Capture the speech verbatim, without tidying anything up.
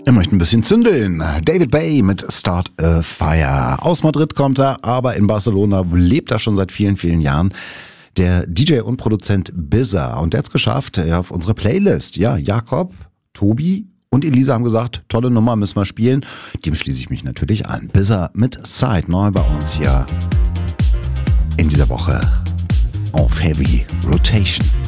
Er möchte ein bisschen zündeln. David Bay mit Start a Fire. Aus Madrid kommt er, aber in Barcelona lebt er schon seit vielen, vielen Jahren. Der D J und Produzent Bizza. Und der hat es geschafft, ja, auf unsere Playlist. Ja, Jakob, Tobi und Elisa haben gesagt, tolle Nummer, müssen wir spielen. Dem schließe ich mich natürlich an. Bizza mit Side, neu bei uns hier in dieser Woche auf Heavy Rotation.